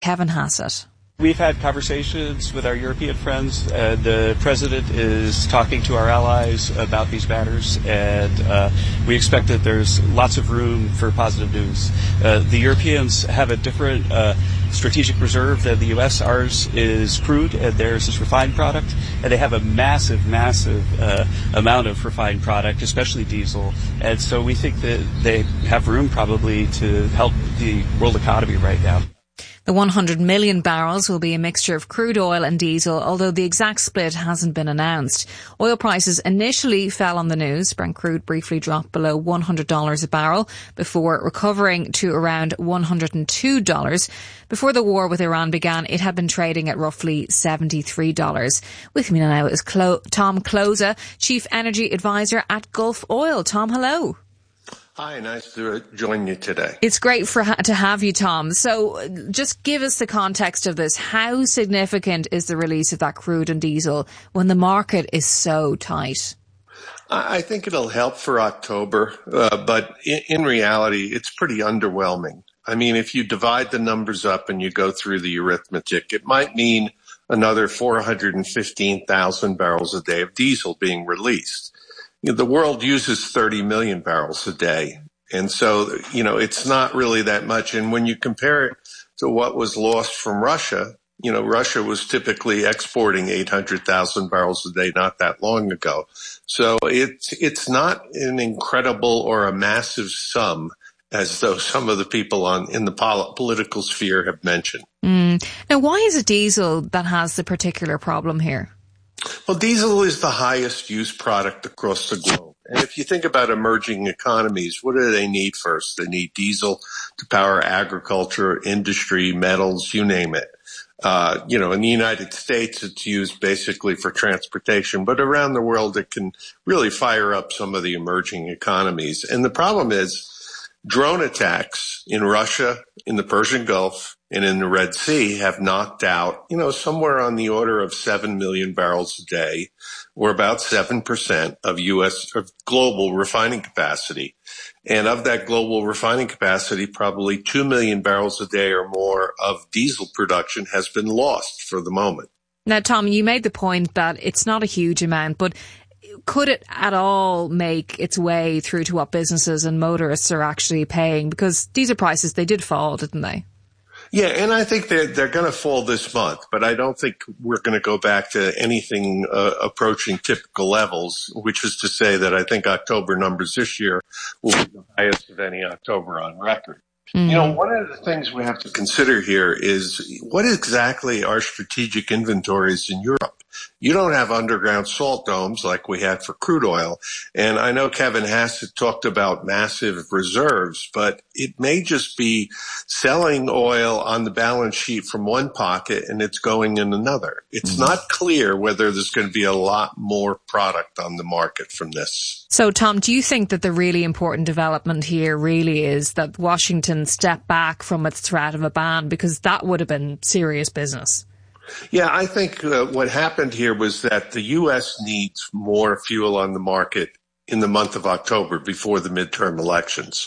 Kevin Hassett. We've had conversations with our European friends. The president is talking to our allies about these matters, and we expect that there's lots of room for positive news. The Europeans have a different strategic reserve than the U.S. Ours is crude, and theirs is refined product, and they have a massive amount of refined product, especially diesel. And so we think that they have room probably to help the world economy right now. The 100 million barrels will be a mixture of crude oil and diesel, although the exact split hasn't been announced. Oil prices initially fell on the news. Brent crude briefly dropped below $100 a barrel before recovering to around $102. Before the war with Iran began, it had been trading at roughly $73. With me now is Tom Closa, Chief Energy Advisor at Gulf Oil. Tom, hello. Hi, nice to join you today. It's great to have you, Tom. So just give us the context of this. How significant is the release of that crude and diesel when the market is so tight? I think it'll help for October, but in reality, it's pretty underwhelming. I mean, if you divide the numbers up and you go through the arithmetic, it might mean another 415,000 barrels a day of diesel being released. The world uses 30 million barrels a day. And so, it's not really that much. And when you compare it to what was lost from Russia, Russia was typically exporting 800,000 barrels a day not that long ago. So it's not an incredible or a massive sum as though some of the people in the political sphere have mentioned. Now, why is it diesel that has the particular problem here? Well, diesel is the highest used product across the globe. And if you think about emerging economies, what do they need first? They need diesel to power agriculture, industry, metals, you name it. In the United States, it's used basically for transportation, but around the world, it can really fire up some of the emerging economies. And the problem is drone attacks in Russia, in the Persian Gulf, and in the Red Sea have knocked out, somewhere on the order of 7 million barrels a day, or about 7% of global refining capacity. And of that global refining capacity, probably 2 million barrels a day or more of diesel production has been lost for the moment. Now, Tom, you made the point that it's not a huge amount, but could it at all make its way through to what businesses and motorists are actually paying? Because diesel prices, they did fall, didn't they? Yeah, and I think they're going to fall this month, but I don't think we're going to go back to anything approaching typical levels, which is to say that I think October numbers this year will be the highest of any October on record. One of the things we have to consider here is what exactly are strategic inventories in Europe? You don't have underground salt domes like we had for crude oil. And I know Kevin Hassett talked about massive reserves, but it may just be selling oil on the balance sheet from one pocket and it's going in another. It's not clear whether there's going to be a lot more product on the market from this. So, Tom, do you think that the really important development here really is that Washington stepped back from its threat of a ban, because that would have been serious business? Yeah, I think what happened here was that the U.S. needs more fuel on the market in the month of October before the midterm elections.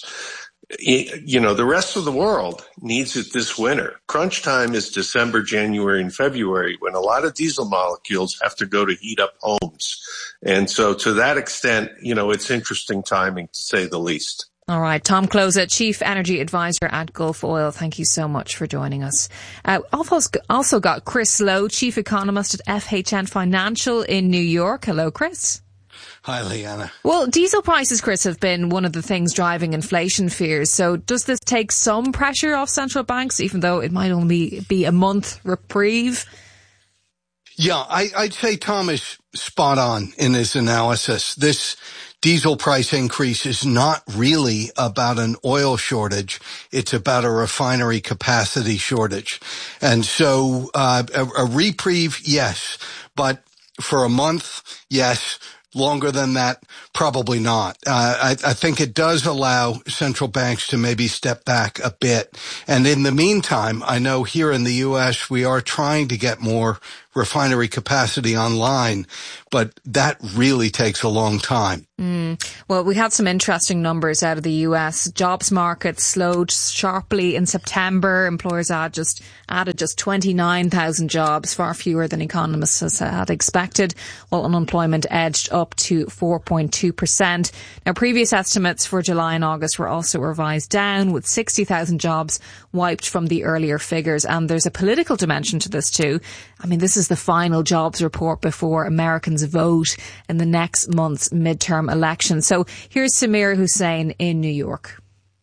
The rest of the world needs it this winter. Crunch time is December, January, and February, when a lot of diesel molecules have to go to heat up homes. And so to that extent, it's interesting timing, to say the least. All right. Tom Closa, Chief Energy Advisor at Gulf Oil. Thank you so much for joining us. Also got Chris Lowe, Chief Economist at FHN Financial in New York. Hello, Chris. Hi, Leanna. Well, diesel prices, Chris, have been one of the things driving inflation fears. So does this take some pressure off central banks, even though it might only be a month reprieve? Yeah, I'd say Tom is spot on in his analysis. This diesel price increase is not really about an oil shortage. It's about a refinery capacity shortage. And so a reprieve, yes. But for a month, yes. Longer than that, probably not. I think it does allow central banks to maybe step back a bit. And in the meantime, I know here in the U.S., we are trying to get more refinery capacity online, but that really takes a long time. Well, we had some interesting numbers out of the US. Jobs market slowed sharply in September. Employers added just 29,000 jobs, far fewer than economists had expected, while unemployment edged up to 4.2%. Now, previous estimates for July and August were also revised down, with 60,000 jobs wiped from the earlier figures. And there's a political dimension to this too. I mean, this is the final jobs report before Americans vote in the next month's midterm election. So here's Samir Hussain in New York.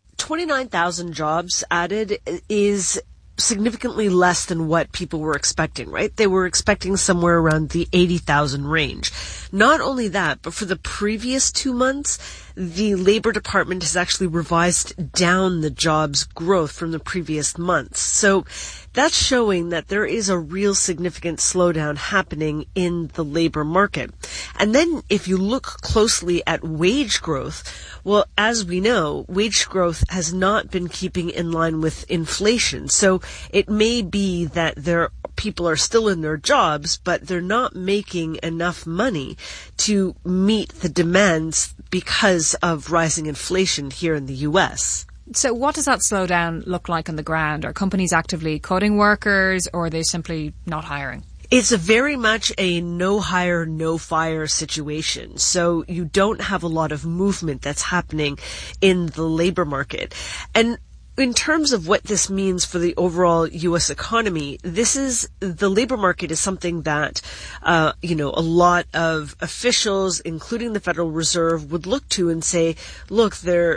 29,000 jobs added is significantly less than what people were expecting, right? They were expecting somewhere around the 80,000 range. Not only that, but for the previous 2 months, the Labor Department has actually revised down the jobs growth from the previous months. So that's showing that there is a real significant slowdown happening in the labor market. And then if you look closely at wage growth, well, as we know, wage growth has not been keeping in line with inflation. So it may be that people are still in their jobs, but they're not making enough money to meet the demands because of rising inflation here in the U.S. So what does that slowdown look like on the ground? Are companies actively cutting workers, or are they simply not hiring? It's very much a no hire, no fire situation. So you don't have a lot of movement that's happening in the labor market. And in terms of what this means for the overall U.S. economy, the labor market is something that, a lot of officials, including the Federal Reserve, would look to and say, look,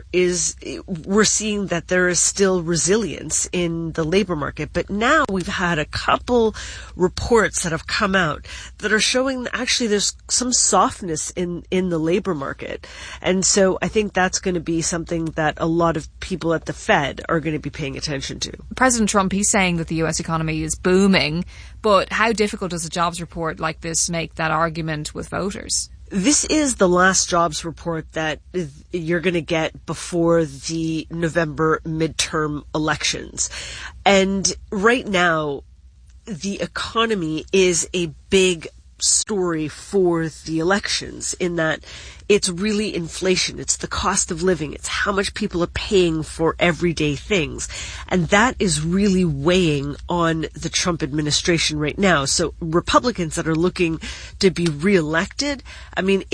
we're seeing that there is still resilience in the labor market. But now we've had a couple reports that have come out that are showing that actually there's some softness in the labor market. And so I think that's going to be something that a lot of people at the Fed are going to be paying attention to. President Trump, he's saying that the US economy is booming, but how difficult does a jobs report like this make that argument with voters? This is the last jobs report that you're going to get before the November midterm elections. And right now, the economy is a big story for the elections in that it's really inflation. It's the cost of living. It's how much people are paying for everyday things. And that is really weighing on the Trump administration right now. So Republicans that are looking to be reelected, I mean,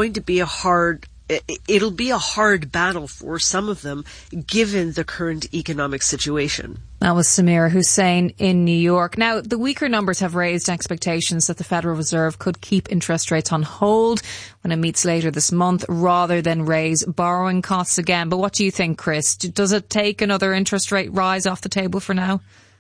it'll be a hard battle for some of them given the current economic situation. That was Samir Hussain in New York. Now, the weaker numbers have raised expectations that the Federal Reserve could keep interest rates on hold when it meets later this month rather than raise borrowing costs again. But what do you think, Chris? Does it take another interest rate rise off the table for now?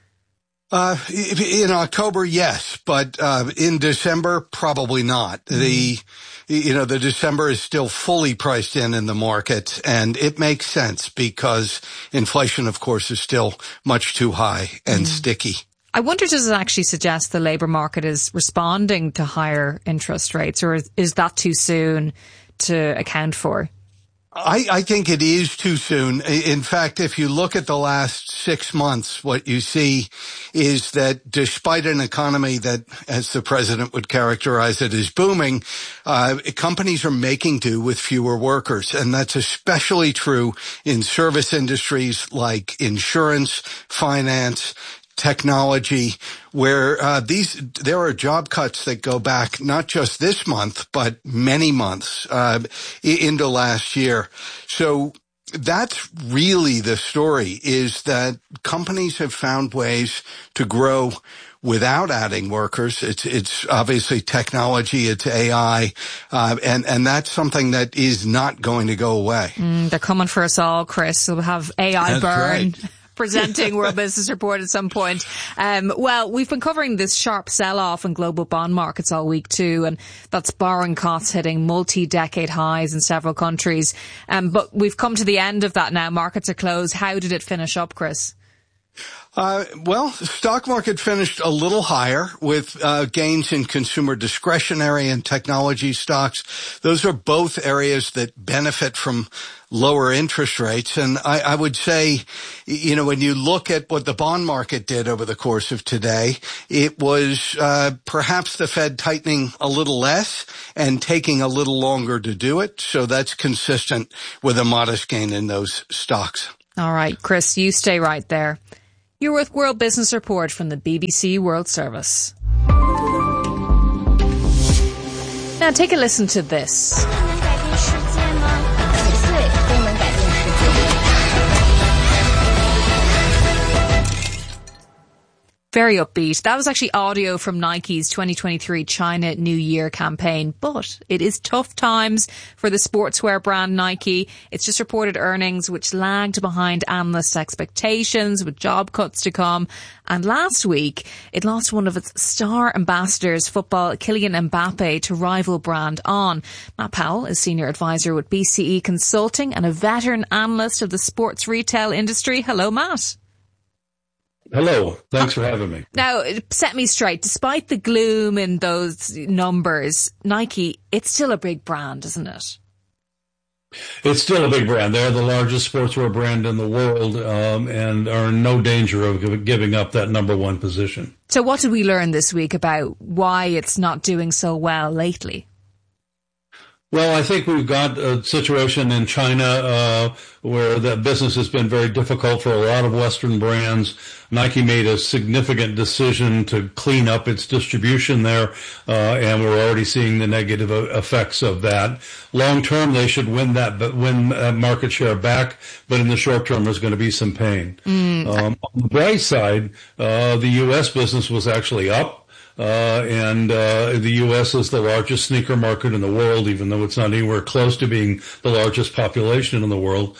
In October, yes, but in December, probably not. The December is still fully priced in the market, and it makes sense because inflation, of course, is still much too high and sticky. I wonder, does it actually suggest the labour market is responding to higher interest rates, or is that too soon to account for? I think it is too soon. In fact, if you look at the last 6 months, what you see is that despite an economy that, as the president would characterize it, is booming, companies are making do with fewer workers. And that's especially true in service industries like insurance, finance, technology, where there are job cuts that go back not just this month, but many months into last year. So that's really the story, is that companies have found ways to grow without adding workers. It's obviously technology, it's AI, and that's something that is not going to go away. They're coming for us all, Chris. We'll have AI That's burn. right. Presenting World Business Report at some point. Well, we've been covering this sharp sell-off in global bond markets all week too, and that's borrowing costs hitting multi-decade highs in several countries. But we've come to the end of that now. Markets are closed. How did it finish up, Chris? Well, the stock market finished a little higher with gains in consumer discretionary and technology stocks. Those are both areas that benefit from lower interest rates. And I would say, when you look at what the bond market did over the course of today, it was perhaps the Fed tightening a little less and taking a little longer to do it. So that's consistent with a modest gain in those stocks. All right, Chris, you stay right there. You're with World Business Report from the BBC World Service. Now take a listen to this. Very upbeat. That was actually audio from Nike's 2023 China New Year campaign. But it is tough times for the sportswear brand Nike. It's just reported earnings which lagged behind analysts' expectations with job cuts to come. And last week, it lost one of its star ambassadors, football Kylian Mbappe, to rival brand On. Matt Powell is senior advisor with BCE Consulting and a veteran analyst of the sports retail industry. Hello, Matt. Hello. Thanks for having me. Now, set me straight. Despite the gloom in those numbers, Nike, it's still a big brand, isn't it? It's still a big brand. They're the largest sportswear brand in the world and are in no danger of giving up that number one position. So what did we learn this week about why it's not doing so well lately? Well, I think we've got a situation in China where the business has been very difficult for a lot of Western brands. Nike made a significant decision to clean up its distribution there, and we're already seeing the negative effects of that. Long term, they should win market share back, but in the short term, there's going to be some pain. On the bright side, the U.S. business was actually up. And the U.S. is the largest sneaker market in the world, even though it's not anywhere close to being the largest population in the world.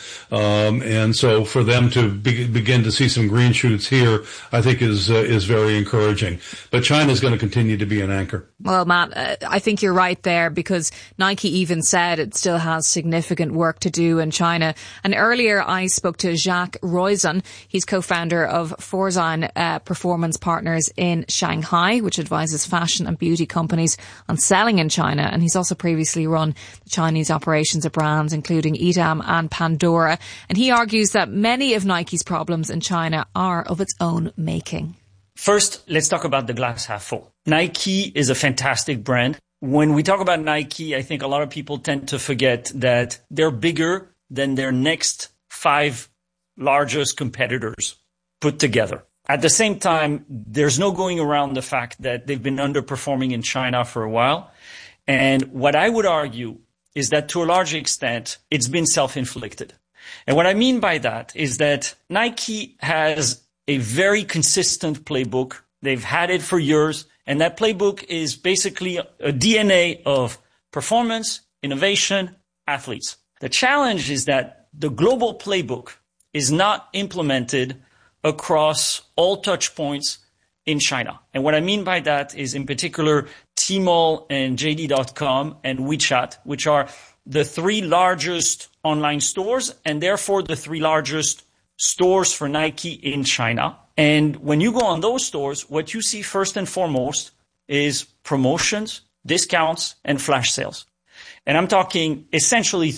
And so for them to begin to see some green shoots here, I think is very encouraging. But China is going to continue to be an anchor. Well, Matt, I think you're right there because Nike even said it still has significant work to do in China. And earlier I spoke to Jacques Roizen. He's co-founder of Forzine Performance Partners in Shanghai, which advises fashion and beauty companies on selling in China. And he's also previously run the Chinese operations of brands including Edam and Pandora. And he argues that many of Nike's problems in China are of its own making. First, let's talk about the glass half full. Nike is a fantastic brand. When we talk about Nike, I think a lot of people tend to forget that they're bigger than their next 5 largest competitors put together. At the same time, there's no going around the fact that they've been underperforming in China for a while. And what I would argue is that to a large extent, it's been self-inflicted. And what I mean by that is that Nike has a very consistent playbook. They've had it for years. And that playbook is basically a DNA of performance, innovation, athletes. The challenge is that the global playbook is not implemented across all touch points in China. And what I mean by that is in particular Tmall and JD.com and WeChat, which are the 3 largest online stores and therefore the 3 largest stores for Nike in China. And when you go on those stores, what you see first and foremost is promotions, discounts, and flash sales. And I'm talking essentially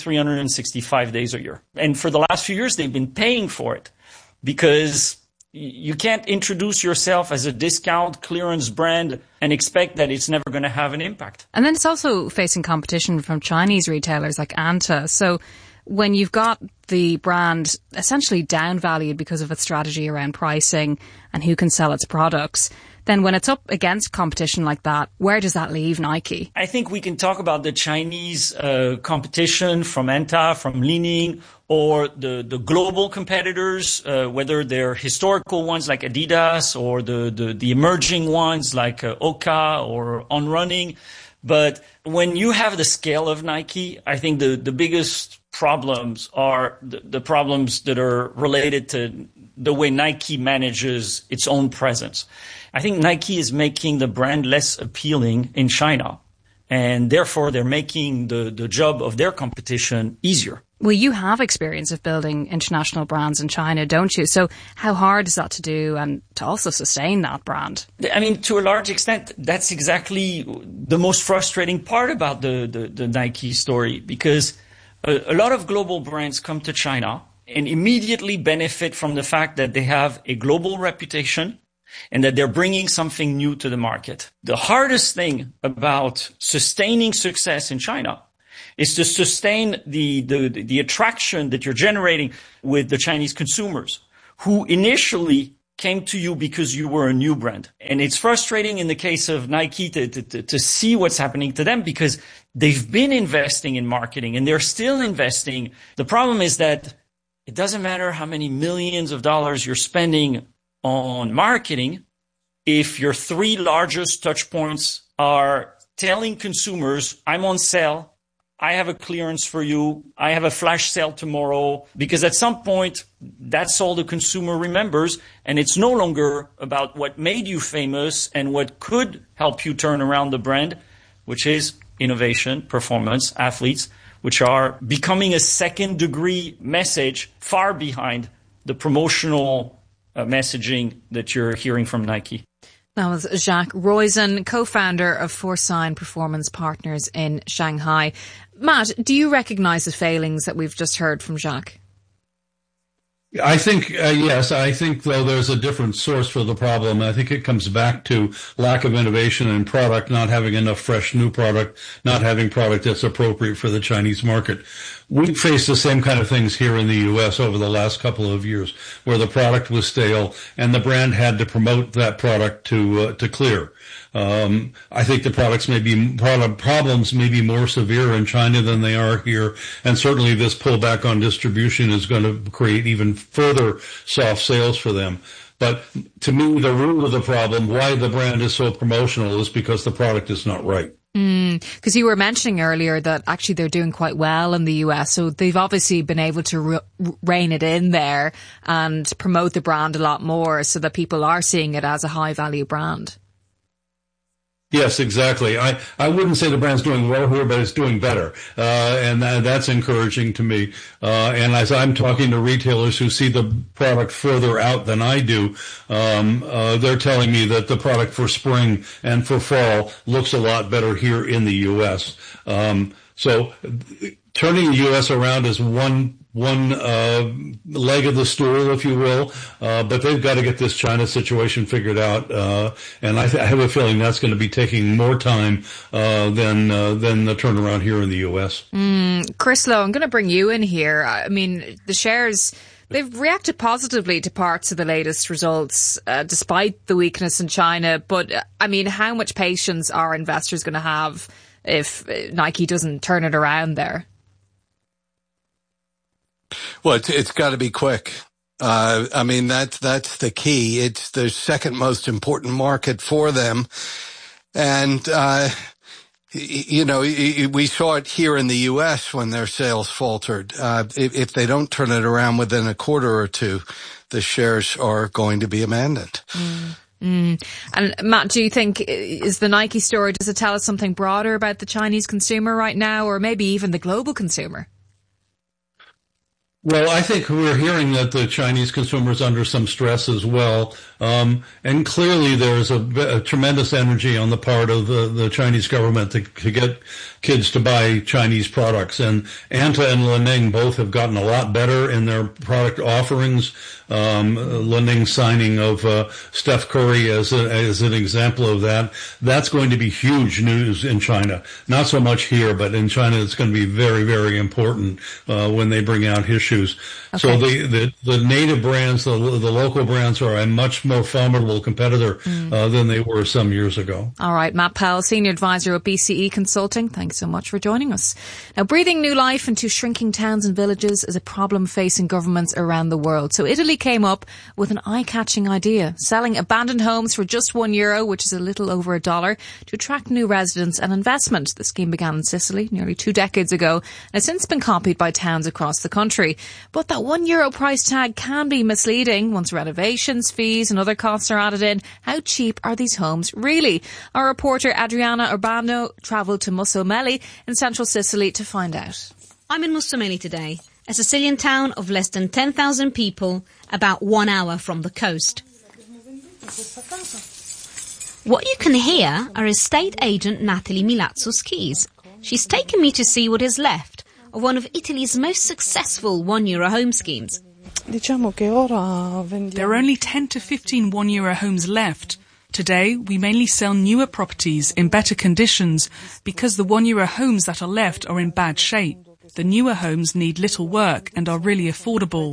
365 days a year. And for the last few years, they've been paying for it because you can't introduce yourself as a discount clearance brand and expect that it's never going to have an impact. And then it's also facing competition from Chinese retailers like Anta. So when you've got the brand essentially downvalued because of its strategy around pricing and who can sell its products, then when it's up against competition like that, where does that leave Nike? I think we can talk about the Chinese competition from Anta, from Li-Ning, or the global competitors, whether they're historical ones like Adidas or the emerging ones like Oka or On Running. But when you have the scale of Nike, I think the biggest problems are the problems that are related to the way Nike manages its own presence. I think Nike is making the brand less appealing in China, and therefore they're making the job of their competition easier. Well, you have experience of building international brands in China, don't you? So how hard is that to do and to also sustain that brand? I mean, to a large extent, that's exactly the most frustrating part about the Nike story, because a lot of global brands come to China and immediately benefit from the fact that they have a global reputation and that they're bringing something new to the market. The hardest thing about sustaining success in China is to sustain the attraction that you're generating with the Chinese consumers who initially came to you because you were a new brand. And it's frustrating in the case of Nike to see what's happening to them, because they've been investing in marketing and they're still investing. The problem is that it doesn't matter how many millions of dollars you're spending on marketing if your three largest touch points are telling consumers, I'm on sale, I have a clearance for you, I have a flash sale tomorrow, because at some point, that's all the consumer remembers, and it's no longer about what made you famous and what could help you turn around the brand, which is innovation, performance, athletes, which are becoming a second-degree message far behind the promotional messaging that you're hearing from Nike. That was Jacques Roizen, co-founder of Forsign Performance Partners in Shanghai. Matt, do you recognise the failings that we've just heard from Jacques? I think, yes. I think, though, there's a different source for the problem. I think it comes back to lack of innovation in product, not having enough fresh new product, not having product that's appropriate for the Chinese market. We faced the same kind of things here in the U.S. over the last couple of years, where the product was stale and the brand had to promote that product to clear. I think the problems may be more severe in China than they are here, and certainly this pullback on distribution is going to create even further soft sales for them. But to me, the root of the problem, why the brand is so promotional, is because the product is not right. Because you were mentioning earlier that actually they're doing quite well in the US, so they've obviously been able to rein it in there and promote the brand a lot more so that people are seeing it as a high value brand. Yes, exactly. I wouldn't say the brand's doing well here, but it's doing better. And that's encouraging to me. And as I'm talking to retailers who see the product further out than I do, they're telling me that the product for spring and for fall looks a lot better here in the U.S. So turning the U.S. around is one leg of the stool, if you will, but they've got to get this China situation figured out, and I have a feeling that's going to be taking more time than the turnaround here in the U.S. Chris Lowe, I'm going to bring you in here. I mean, the shares, they've reacted positively to parts of the latest results, despite the weakness in China. But, I mean, how much patience are investors going to have if Nike doesn't turn it around there? Well, it's got to be quick. I mean, that's the key. It's the second most important market for them. And, we saw it here in the U.S. when their sales faltered. If they don't turn it around within a quarter or two, the shares are going to be abandoned. And Matt, do you think, is the Nike story, does it tell us something broader about the Chinese consumer right now, or maybe even the global consumer? Well, I think we're hearing that the Chinese consumer is under some stress as well. And clearly there's a tremendous energy on the part of the Chinese government to get kids to buy Chinese products. And Anta and Li-Ning both have gotten a lot better in their product offerings. Li-Ning signing of Steph Curry as an example of that. That's going to be huge news in China. Not so much here, but in China it's going to be very, very important when they bring out his shoes. Okay. So the native brands, the local brands are a much more formidable competitor than they were some years ago. All right, Matt Powell, Senior Advisor at BCE Consulting. Thanks so much for joining us. Now, breathing new life into shrinking towns and villages is a problem facing governments around the world. So Italy came up with an eye-catching idea, selling abandoned homes for just €1, which is a little over $1, to attract new residents and investment. The scheme began in Sicily nearly 2 decades ago and has since been copied by towns across the country. But that €1 price tag can be misleading once renovations, fees and other costs are added in. How cheap are these homes really? Our reporter Adriana Urbano travelled to Mussomeli in central Sicily to find out. I'm in Mussomeli today. a Sicilian town of less than 10,000 people, about 1 hour from the coast. What you can hear are estate agent Natalie Milazzo's keys. She's taken me to see what is left of one of Italy's most successful €1 home schemes. There are only 10 to 15 €1 homes left. Today, we mainly sell newer properties in better conditions because the €1 homes that are left are in bad shape. The newer homes need little work and are really affordable.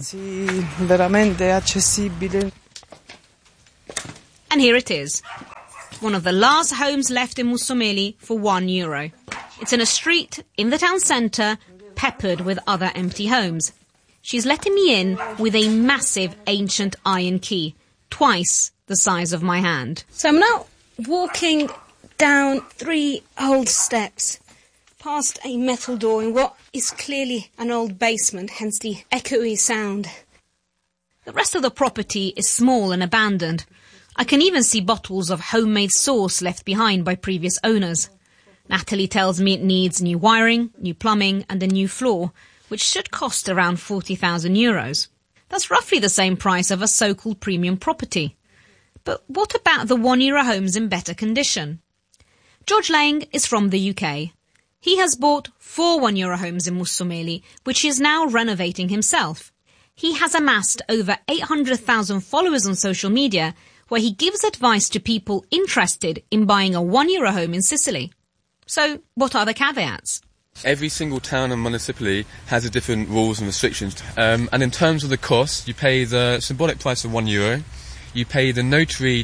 And here it is. One of the last homes left in Mussomeli for €1. It's in a street in the town centre, peppered with other empty homes. She's letting me in with a massive ancient iron key, twice the size of my hand. So I'm now walking down 3 old steps, past a metal door in what is clearly an old basement, hence the echoey sound. The rest of the property is small and abandoned. I can even see bottles of homemade sauce left behind by previous owners. Natalie tells me it needs new wiring, new plumbing and a new floor, which should cost around €40,000. That's roughly the same price of a so-called premium property. But what about the €1 homes in better condition? George Lang is from the UK. He has bought 4 €1 homes in Mussomeli, which he is now renovating himself. He has amassed over 800,000 followers on social media, where he gives advice to people interested in buying a €1 home in Sicily. So, what are the caveats? Every single town and municipality has a different rules and restrictions. And in terms of the cost, you pay the symbolic price of €1. You pay the notary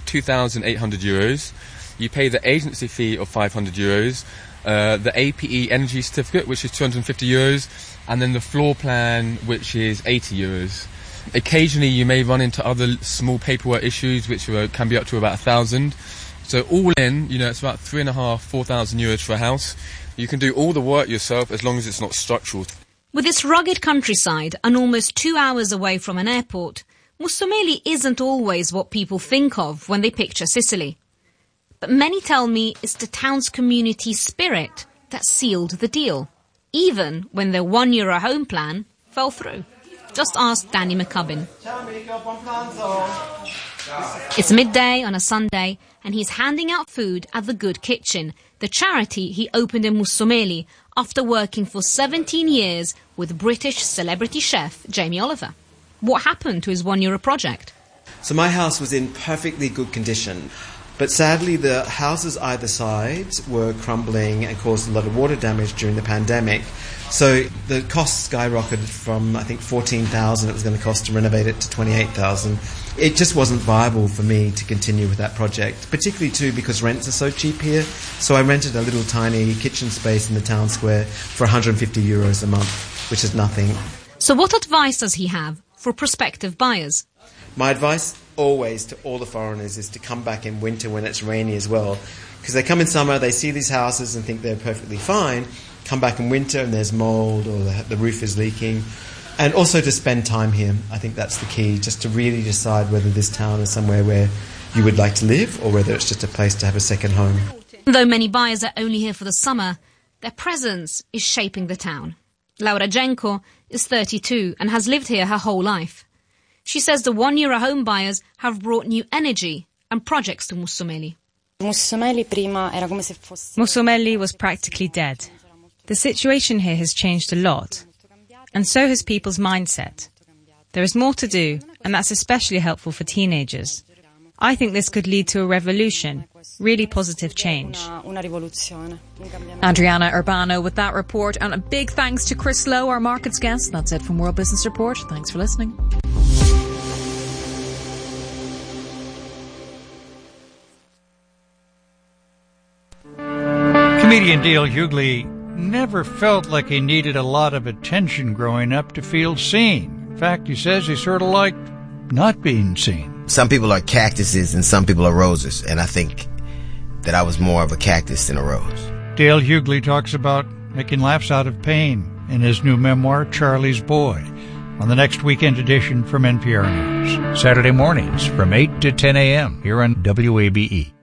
€2,800. You pay the agency fee of €500. The APE energy certificate, which is €250. And then the floor plan, which is €80. Occasionally you may run into other small paperwork issues which can be up to about 1,000. So all in, it's about €3,500–4,000 for a house. You can do all the work yourself as long as it's not structural. With its rugged countryside and almost 2 hours away from an airport, Mussomeli isn't always what people think of when they picture Sicily. But many tell me it's the town's community spirit that sealed the deal, even when their €1 home plan fell through. Just ask Danny McCubbin. It's midday on a Sunday, and he's handing out food at the Good Kitchen, the charity he opened in Mussomeli after working for 17 years with British celebrity chef Jamie Oliver. What happened to his €1 project? So my house was in perfectly good condition, but sadly the houses either side were crumbling and caused a lot of water damage during the pandemic. So the cost skyrocketed from, I think, $14,000 it was going to cost to renovate it to $28,000. It just wasn't viable for me to continue with that project, particularly too because rents are so cheap here. So I rented a little tiny kitchen space in the town square for €150 a month, which is nothing. So what advice does he have for prospective buyers? My advice always to all the foreigners is to come back in winter when it's rainy as well. Because they come in summer, they see these houses and think they're perfectly fine. Come back in winter and there's mould or the roof is leaking. And also to spend time here. I think that's the key, just to really decide whether this town is somewhere where you would like to live or whether it's just a place to have a second home. Though many buyers are only here for the summer, their presence is shaping the town. Laura Jenko is 32 and has lived here her whole life. She says the €1 home buyers have brought new energy and projects to Mussomeli. Mussomeli was practically dead. The situation here has changed a lot, and so has people's mindset. There is more to do, and that's especially helpful for teenagers. I think this could lead to a revolution, really positive change. Adriana Urbano with that report, and a big thanks to Chris Lowe, our markets guest. That's it from World Business Report. Thanks for listening. Comedian Dale Hughley never felt like he needed a lot of attention growing up to feel seen. In fact, he says he sort of liked not being seen. Some people are cactuses and some people are roses, and I think that I was more of a cactus than a rose. Dale Hughley talks about making laughs out of pain in his new memoir, Charlie's Boy, on the next weekend edition from NPR News. Saturday mornings from 8 to 10 a.m. here on WABE.